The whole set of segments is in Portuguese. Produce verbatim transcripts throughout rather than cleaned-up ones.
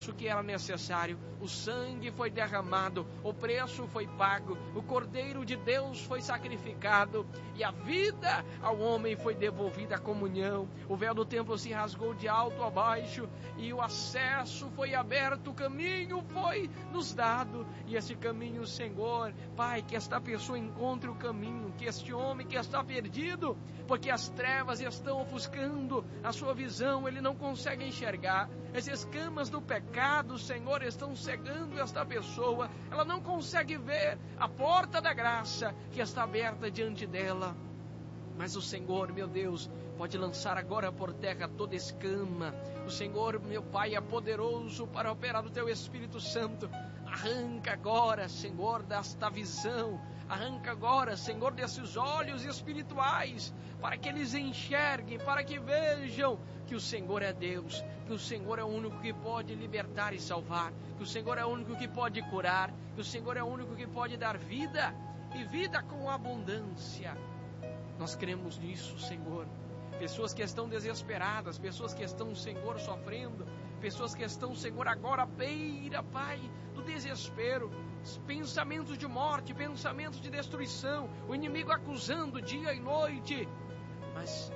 o que era necessário, o sangue foi derramado, o preço foi pago, o Cordeiro de Deus foi sacrificado e a vida ao homem foi devolvida, a comunhão. O véu do templo se rasgou de alto a baixo e o acesso foi aberto, o caminho foi nos dado, e esse caminho, Senhor, Pai, que esta pessoa encontre o caminho, que este homem que está perdido, porque as trevas estão ofuscando a sua visão, ele não consegue enxergar, as escamas do pecado, Senhor, estão cegando esta pessoa, ela não consegue ver a porta da graça que está aberta diante dela. Mas o Senhor, meu Deus, pode lançar agora por terra toda escama. O Senhor, meu Pai, é poderoso para operar o Teu Espírito Santo. Arranca agora, Senhor, desta visão. Arranca agora, Senhor, desses olhos espirituais, para que eles enxerguem, para que vejam que o Senhor é Deus, que o Senhor é o único que pode libertar e salvar, que o Senhor é o único que pode curar, que o Senhor é o único que pode dar vida, e vida com abundância. Nós cremos nisso, Senhor. Pessoas que estão desesperadas, pessoas que estão, Senhor, sofrendo, pessoas que estão, Senhor, agora à beira, Pai, do desespero, pensamentos de morte, pensamentos de destruição, o inimigo acusando dia e noite, mas,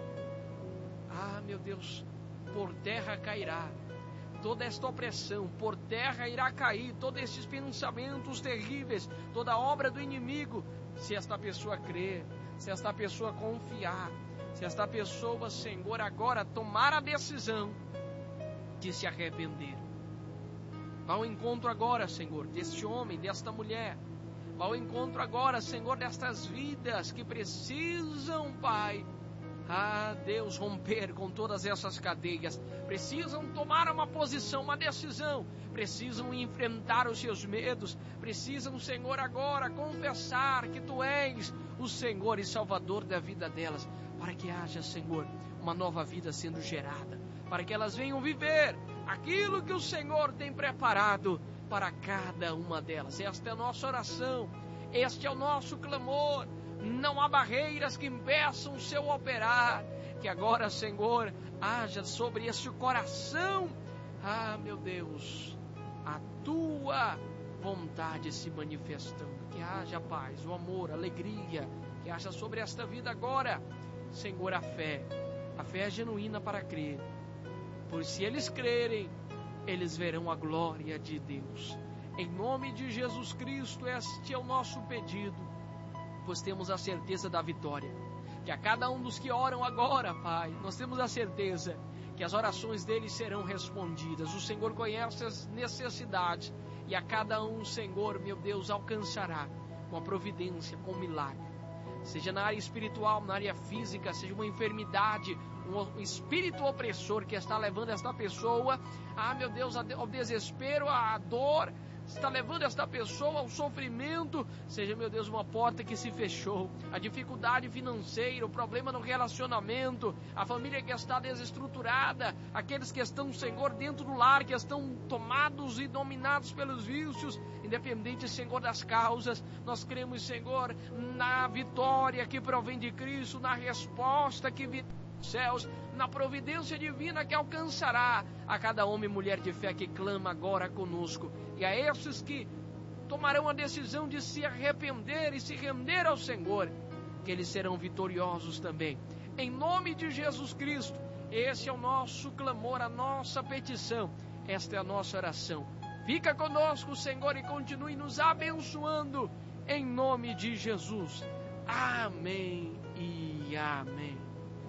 ah, meu Deus, por terra cairá toda esta opressão, por terra irá cair todos esses pensamentos terríveis, toda a obra do inimigo, se esta pessoa crer, se esta pessoa confiar, se esta pessoa, Senhor, agora tomar a decisão de se arrepender. Vá ao encontro agora, Senhor, deste homem, desta mulher. Vá ao encontro agora, Senhor, destas vidas que precisam, Pai, ah, Deus, romper com todas essas cadeias. Precisam tomar uma posição, uma decisão. Precisam enfrentar os seus medos. Precisam, Senhor, agora confessar que Tu és o Senhor e Salvador da vida delas, para que haja, Senhor, uma nova vida sendo gerada, para que elas venham viver aquilo que o Senhor tem preparado para cada uma delas. Esta é a nossa oração, este é o nosso clamor. Não há barreiras que impeçam o Seu operar, que agora, Senhor, haja sobre este coração, ah, meu Deus, a Tua vontade se manifestando, que haja paz, o amor, a alegria, que haja sobre esta vida agora, Senhor, a fé. A fé é genuína para crer, pois se eles crerem, eles verão a glória de Deus. Em nome de Jesus Cristo, este é o nosso pedido, pois temos a certeza da vitória, que a cada um dos que oram agora, Pai, nós temos a certeza que as orações deles serão respondidas. O Senhor conhece as necessidades, e a cada um, Senhor, meu Deus, alcançará com a providência, com o milagre. Seja na área espiritual, na área física, seja uma enfermidade, um espírito opressor que está levando esta pessoa, ah, meu Deus, ao desespero, à dor, está levando esta pessoa ao sofrimento, seja, meu Deus, uma porta que se fechou, a dificuldade financeira, o problema no relacionamento, a família que está desestruturada, aqueles que estão, Senhor, dentro do lar, que estão tomados e dominados pelos vícios, independente, Senhor, das causas, nós cremos, Senhor, na vitória que provém de Cristo, na resposta que vem dos céus, na providência divina que alcançará a cada homem e mulher de fé que clama agora conosco, e a esses que tomarão a decisão de se arrepender e se render ao Senhor, que eles serão vitoriosos também. Em nome de Jesus Cristo, esse é o nosso clamor, a nossa petição, esta é a nossa oração. Fica conosco, Senhor, e continue nos abençoando, em nome de Jesus. Amém e amém.